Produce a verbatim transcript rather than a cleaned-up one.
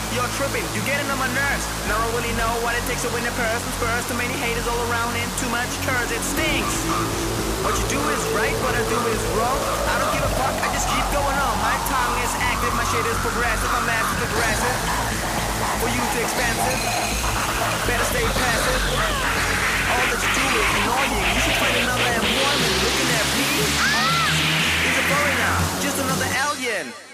You're tripping, you're getting on my nerves. Now I really know what it takes to win a person. Spurs too many haters all around and too much curse, it stinks. What you do is right, what I do is wrong. I don't give a fuck, I just keep going on. My tongue is active, my shit is progressive. I'm massive aggressive. For you too expensive. Better stay passive. All that you do is annoying. You should find another employment. Looking at me, he's a foreigner, just another alien.